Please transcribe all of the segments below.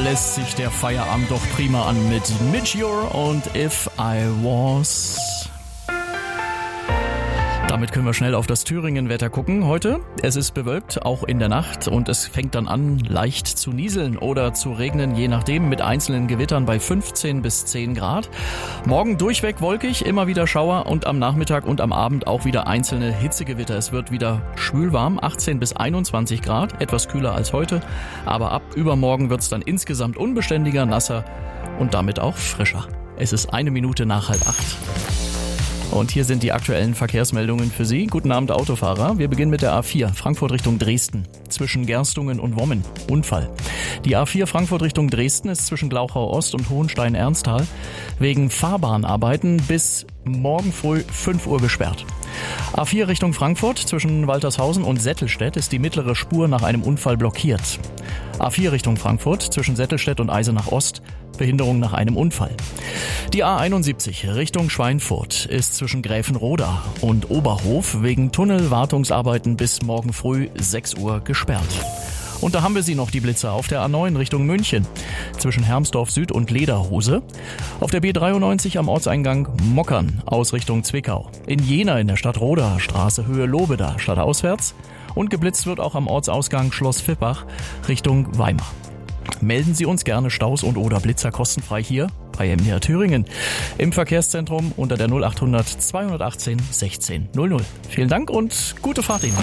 lässt sich der Feierabend doch prima an mit Midge und If I Was. Damit können wir schnell auf das Thüringen-Wetter gucken heute. Es ist bewölkt, auch in der Nacht, und es fängt dann an, leicht zu nieseln oder zu regnen, je nachdem, mit einzelnen Gewittern bei 15 bis 10 Grad. Morgen durchweg wolkig, immer wieder Schauer und am Nachmittag und am Abend auch wieder einzelne Hitzegewitter. Es wird wieder schwülwarm, 18 bis 21 Grad, etwas kühler als heute, aber ab übermorgen wird es dann insgesamt unbeständiger, nasser und damit auch frischer. Es ist 1 Minute nach 7:30. Und hier sind die aktuellen Verkehrsmeldungen für Sie. Guten Abend, Autofahrer. Wir beginnen mit der A4 Frankfurt Richtung Dresden. Zwischen Gerstungen und Wommen. Unfall. Die A4 Frankfurt Richtung Dresden ist zwischen Glauchau Ost und Hohenstein-Ernsthal wegen Fahrbahnarbeiten bis morgen früh 5 Uhr gesperrt. A4 Richtung Frankfurt zwischen Waltershausen und Settelstedt ist die mittlere Spur nach einem Unfall blockiert. A4 Richtung Frankfurt zwischen Settelstedt und Eisenach Ost Behinderung nach einem Unfall. Die A71 Richtung Schweinfurt ist zwischen Gräfenroda und Oberhof wegen Tunnelwartungsarbeiten bis morgen früh 6 Uhr gesperrt. Und da haben wir sie noch, die Blitzer, auf der A9 Richtung München, zwischen Hermsdorf Süd und Lederhose. Auf der B93 am Ortseingang Mockern aus Richtung Zwickau. In Jena in der Stadt Roda, Straße Höhe Lobeda, stadtauswärts. Und geblitzt wird auch am Ortsausgang Schloss Vippach Richtung Weimar. Melden Sie uns gerne Staus und oder Blitzer kostenfrei hier bei MDR Thüringen im Verkehrszentrum unter der 0800 218 16 00. Vielen Dank und gute Fahrt Ihnen.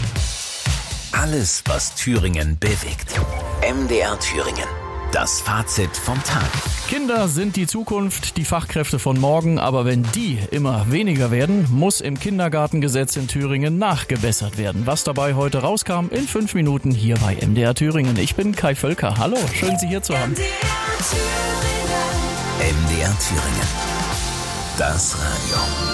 Alles, was Thüringen bewegt. MDR Thüringen. Das Fazit vom Tag. Kinder sind die Zukunft, die Fachkräfte von morgen, aber wenn die immer weniger werden, muss im Kindergartengesetz in Thüringen nachgebessert werden. Was dabei heute rauskam, in 5 Minuten hier bei MDR Thüringen. Ich bin Kai Völker. Hallo, schön Sie hier zu haben. MDR Thüringen. Das Radio.